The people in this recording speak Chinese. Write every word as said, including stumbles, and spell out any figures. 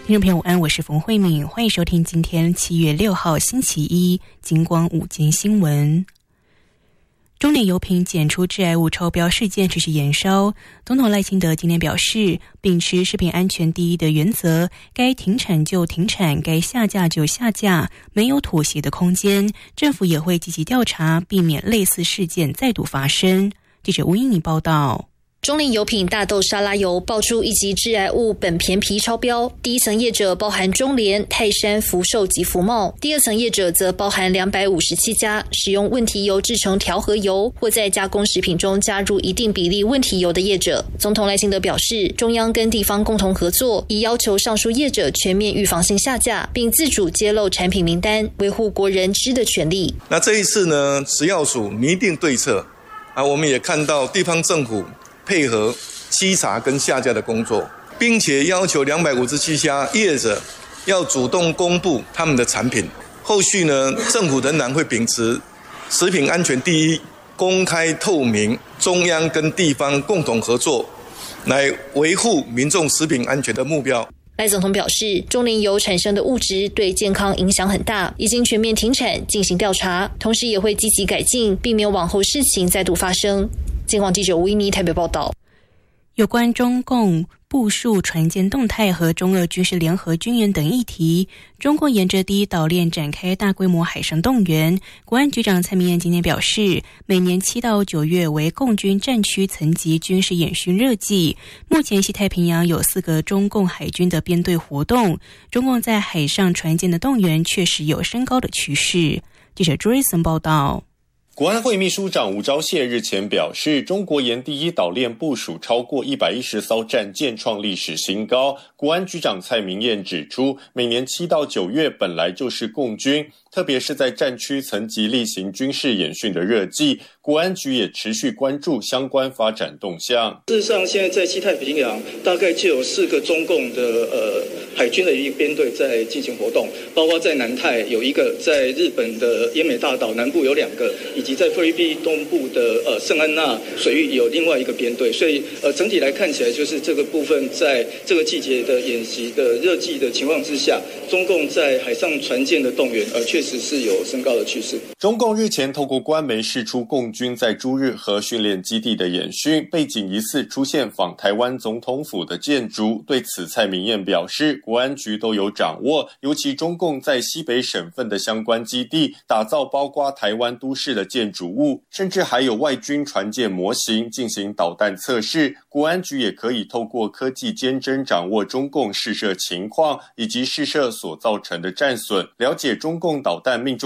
听众朋友午安，我是冯慧敏，欢迎收听今天七月六号星期一金光午间新闻。中联油品检出致癌物超标事件持续延烧，总统赖清德今天表示，秉持食品安全第一的原则，该停产就停产，该下架就下架，没有妥协的空间。政府也会积极调查，避免类似事件再度发生。记者吴英妮报道。 中联油品大豆沙拉油爆出一级致癌物苯醃醚超标，第一层业者包含中联、泰山、福寿及福茂，第二层业者则包含两百五十七家使用问题油制成调和油或在加工食品中加入一定比例问题油的业者。总统赖清德表示，中央跟地方共同合作，已要求上述业者全面预防性下架，并自主揭露产品名单，维护国人知的权利。 那这一次呢，食药署拟定对策啊，我们也看到地方政府配合稽查跟下架的工作，并且要求两百五十七家业者要主动公布他们的产品。后续呢，政府仍然会秉持食品安全第一、公开透明，中央跟地方共同合作，来维护民众食品安全的目标。 赖总统表示，中联油产生的物质对健康影响很大，已经全面停产进行调查，同时也会积极改进，避免往后事情再度发生。金广记者吴依妮台北报道。 有关中共部署船舰动态和中俄军事联合军演等议题，中共沿着第一岛链展开大规模海上动员。国安局长蔡明燕今天表示，每年七到九月为共军战区层级军事演训热季，目前西太平洋有四个中共海军的编队活动，中共在海上船舰的动员确实有升高的趋势。记者朱瑞森报道。 国安会秘书长吴钊燮日前表示，中国沿第一岛链部署超过一百一十艘战舰，创历史新高。国安局长蔡明燕指出，每年七到九月本来就是共军，特别是在战区层级例行军事演训的热季，国安局也持续关注相关发展动向。 事实上，现在在西太平洋大概就有四个中共的呃海军的一个编队在进行活动，包括在南太有一个，在日本的奄美大岛南部有两个，以及在菲律宾东部的呃圣安娜水域有另外一个编队。所以呃整体来看起来，就是这个部分在这个季节的演习的热季的情况之下，中共在海上船舰的动员呃确实是有升高的趋势。 中共日前透过官媒释出共军在朱日和训练基地的演训，背景疑似出现仿台湾总统府的建筑。对此，蔡明燕表示，国安局都有掌握，尤其中共在西北省份的相关基地打造包括台湾都市的建筑物，甚至还有外军船舰模型进行导弹测试。国安局也可以透过科技监侦掌握中共试射情况以及试射所造成的战损，了解中共导弹命中